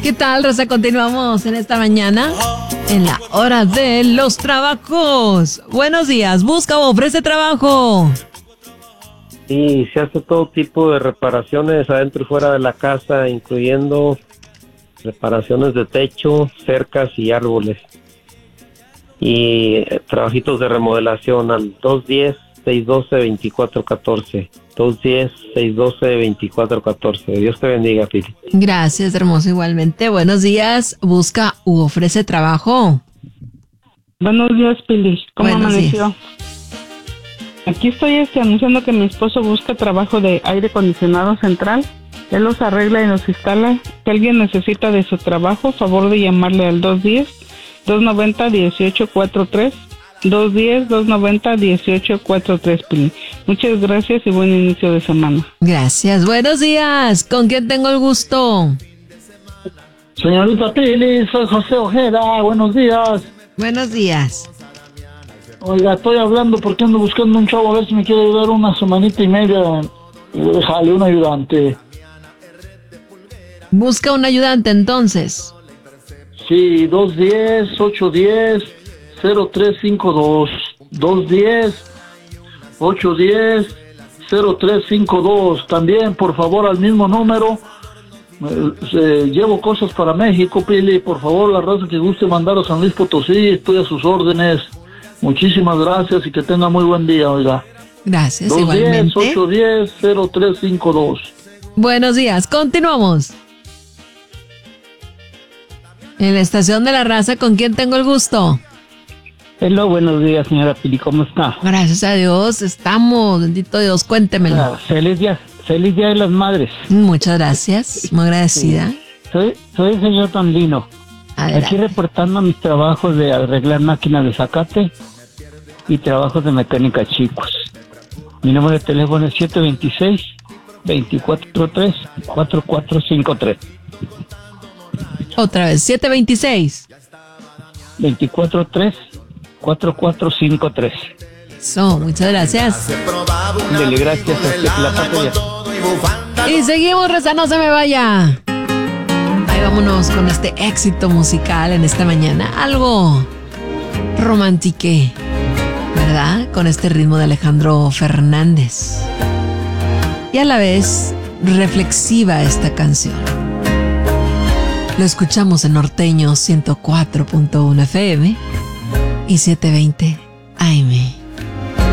¿Qué tal, Rosa? Continuamos en esta mañana en la hora de los trabajos. Buenos días, busca o ofrece trabajo. Sí, se hace todo tipo de reparaciones adentro y fuera de la casa, incluyendo reparaciones de techo, cercas y árboles. Y trabajitos de remodelación al 210-612-2414. 210-612-2414. Dios te bendiga, Pili. Gracias, hermoso, igualmente. Buenos días, busca u ofrece trabajo. Buenos días, Pili. ¿Cómo Buenos amaneció? días. Aquí estoy anunciando que mi esposo busca trabajo de aire acondicionado central. Él los arregla y los instala. Si alguien necesita de su trabajo, favor de llamarle al 210-290-1843. 210-290-1843, Pili. Muchas gracias y buen inicio de semana. Gracias, buenos días. ¿Con quién tengo el gusto? Señorita Pili, soy José Ojeda, buenos días. Buenos días. Oiga, estoy hablando porque ando buscando un chavo a ver si me quiere ayudar una semanita y media. Déjale un ayudante. Busca un ayudante entonces. Sí, 210-810-0352. 210-810-0352. También, por favor, al mismo número. Llevo cosas para México, Pili. Por favor, la raza que guste mandar a San Luis Potosí, estoy a sus órdenes. Muchísimas gracias y que tenga muy buen día, oiga. Gracias, igualmente. 210-810-0352. Buenos días, continuamos. En la estación de la raza, ¿con quién tengo el gusto? Hello, buenos días, señora Pili, ¿cómo está? Gracias a Dios, estamos, bendito Dios, cuéntemelo. Feliz día de las madres. Muchas gracias, muy agradecida. Soy el señor Tandino. Adelante. Aquí reportando mis trabajos de arreglar máquinas de zacate y trabajos de mecánica chicos. Mi número de teléfono es 726-243-4453. Otra vez, 726. 243-4453. Muchas gracias. Dele gracias a usted, que la pase bien. Y seguimos, Rosa, no se me vaya. Ahí vámonos con este éxito musical en esta mañana. Algo romantique, ¿verdad? Con este ritmo de Alejandro Fernández. Y a la vez reflexiva esta canción. Lo escuchamos en Norteño 104.1 FM y 720 AM.